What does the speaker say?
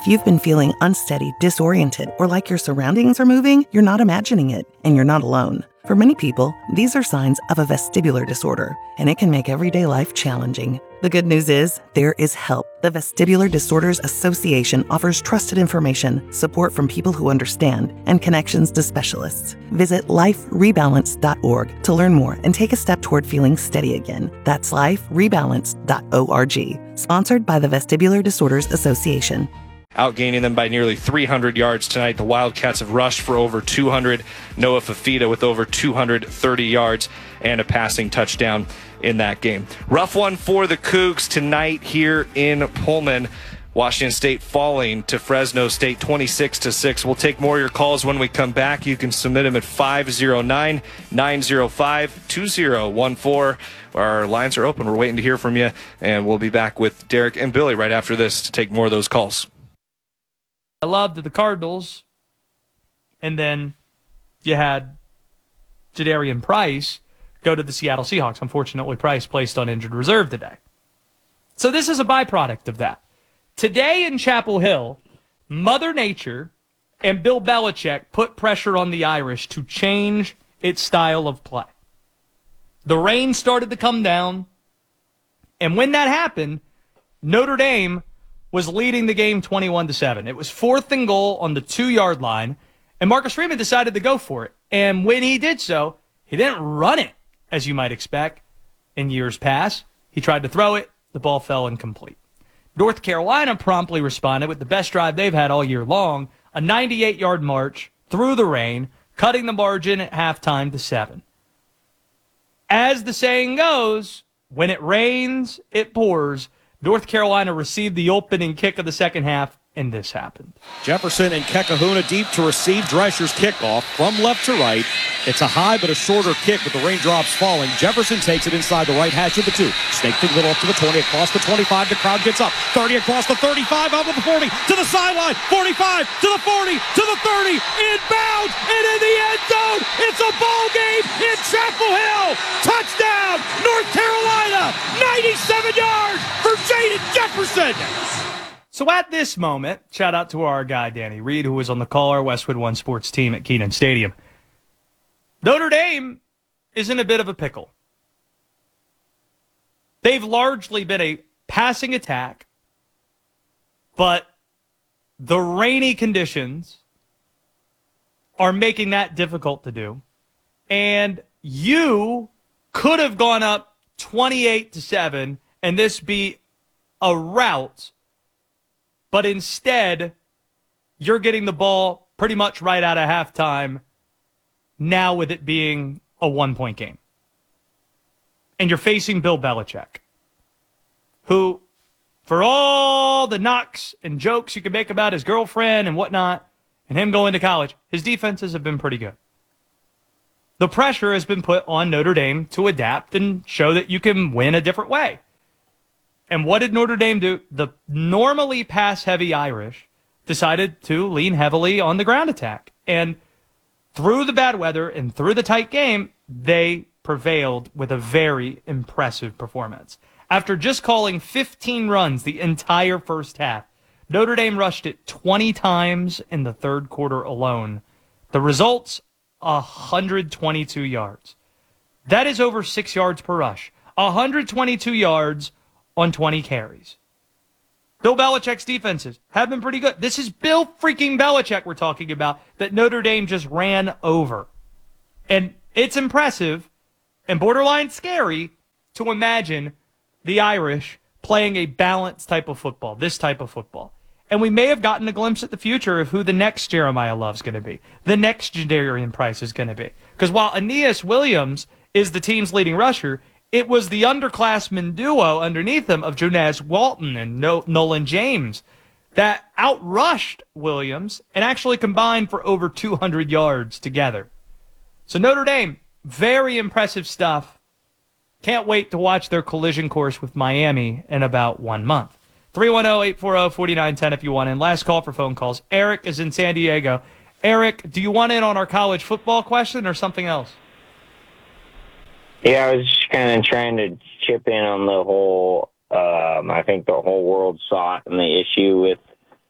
If you've been feeling unsteady, disoriented, or like your surroundings are moving, you're not imagining it, and you're not alone. For many people, these are signs of a vestibular disorder, and it can make everyday life challenging. The good news is, there is help. The Vestibular Disorders Association offers trusted information, support from people who understand, and connections to specialists. Visit liferebalance.org to learn more and take a step toward feeling steady again. That's liferebalance.org. Sponsored by the Vestibular Disorders Association. Outgaining them by nearly 300 yards tonight. The Wildcats have rushed for over 200. Noah Fafita with over 230 yards and a passing touchdown in that game. Rough one for the Cougs tonight here in Pullman. Washington State falling to Fresno State 26-6. We'll take more of your calls when we come back. You can submit them at 509-905-2014. Our lines are open. We're waiting to hear from you, and we'll be back with Derek and Billy right after this to take more of those calls. I loved the Cardinals, and then you had Jadarian Price go to the Seattle Seahawks. Unfortunately, Price placed on injured reserve today. So this is a byproduct of that. Today in Chapel Hill, Mother Nature and Bill Belichick put pressure on the Irish to change its style of play. The rain started to come down, and when that happened, Notre Dame was leading the game 21-7. It was 4th and goal on the 2-yard line, and Marcus Freeman decided to go for it. And when he did so, he didn't run it, as you might expect in years past. He tried to throw it. The ball fell incomplete. North Carolina promptly responded with the best drive they've had all year long, a 98-yard march through the rain, cutting the margin at halftime to 7. As the saying goes, when it rains, it pours. North Carolina received the opening kick of the second half, and this happened. Jefferson and Kekahuna deep to receive Drescher's kickoff from left to right. It's a high but a shorter kick with the raindrops falling. Jefferson takes it inside the right hash of the 2. Snake thing little up to the 20, across the 25. The crowd gets up. 30 across the 35, out of the 40, to the sideline. 45, to the 40, to the 30. Inbounds, and in the end zone. It's a ball game in Chapel Hill. Touchdown, North Carolina. 97 yards for Jaden Jefferson. So at this moment, shout out to our guy, Danny Reed, who was on the call, our Westwood One sports team at Kenan Stadium. Notre Dame is in a bit of a pickle. They've largely been a passing attack, but the rainy conditions are making that difficult to do. And you could have gone up 28-7 and this be a rout. But instead, you're getting the ball pretty much right out of halftime now with it being a 1-point game. And you're facing Bill Belichick, who, for all the knocks and jokes you can make about his girlfriend and whatnot, and him going to college, his defenses have been pretty good. The pressure has been put on Notre Dame to adapt and show that you can win a different way. And what did Notre Dame do? The normally pass-heavy Irish decided to lean heavily on the ground attack. And through the bad weather and through the tight game, they prevailed with a very impressive performance. After just calling 15 runs the entire first half, Notre Dame rushed it 20 times in the third quarter alone. The results, 122 yards. That is over 6 yards per rush. 122 yards on 20 carries. Bill Belichick's defenses have been pretty good. This is Bill freaking Belichick we're talking about that Notre Dame just ran over. And it's impressive and borderline scary to imagine the Irish playing a balanced type of football, this type of football. And we may have gotten a glimpse at the future of who the next Jeremiah Love's going to be, the next Jadarian Price is going to be. Because while Aeneas Williams is the team's leading rusher, it was the underclassmen duo underneath him of Jonas Walton and Nolan James that outrushed Williams and actually combined for over 200 yards together. So Notre Dame, very impressive stuff. Can't wait to watch their collision course with Miami in about 1 month. 310-840-4910 if you want in. Last call for phone calls. Eric is in San Diego. Eric, do you want in on our college football question or something else? Yeah, I was just kind of trying to chip in on the whole, I think the whole world saw it and the issue with